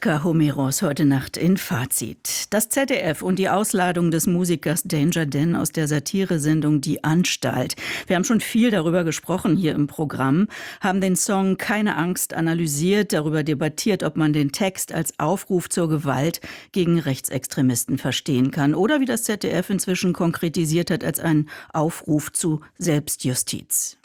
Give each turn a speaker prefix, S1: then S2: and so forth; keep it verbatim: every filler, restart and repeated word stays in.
S1: Oskar Homeros heute Nacht in Fazit. Das Z D F und die Ausladung des Musikers Danger Dan aus der Satiresendung Die Anstalt. Wir haben schon viel darüber gesprochen hier im Programm, haben den Song Keine Angst analysiert, darüber debattiert, ob man den Text als Aufruf zur Gewalt gegen Rechtsextremisten verstehen kann oder wie das Z D F inzwischen konkretisiert hat als einen Aufruf zu Selbstjustiz.